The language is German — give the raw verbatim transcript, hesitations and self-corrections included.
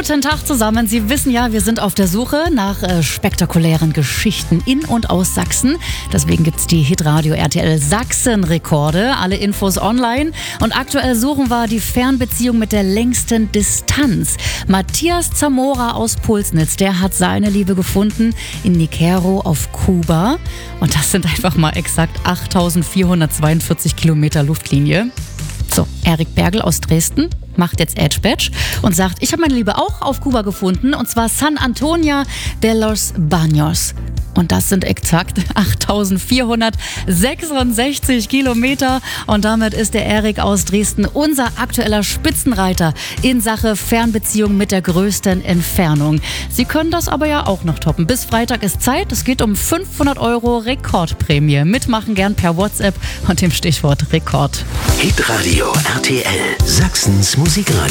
Guten Tag zusammen. Sie wissen ja, wir sind auf der Suche nach äh, spektakulären Geschichten in und aus Sachsen. Deswegen gibt es die Hitradio R T L Sachsen-Rekorde. Alle Infos online. Und aktuell suchen wir die Fernbeziehung mit der längsten Distanz. Matthias Zamora aus Pulsnitz, der hat seine Liebe gefunden in Niquero auf Kuba. Und das sind einfach mal exakt achttausendvierhundertzweiundvierzig Kilometer Luftlinie. So, Erik Bergel aus Dresden macht jetzt Edge Badge und sagt, ich habe meine Liebe auch auf Kuba gefunden, und zwar San Antonio de los Baños. Und das sind exakt achttausendvierhundertsechsundsechzig Kilometer. Und damit ist der Erik aus Dresden unser aktueller Spitzenreiter in Sache Fernbeziehung mit der größten Entfernung. Sie können das aber ja auch noch toppen. Bis Freitag ist Zeit. Es geht um fünfhundert Euro Rekordprämie. Mitmachen gern per WhatsApp und dem Stichwort Rekord. Hitradio R T L, Sachsens Musikradio.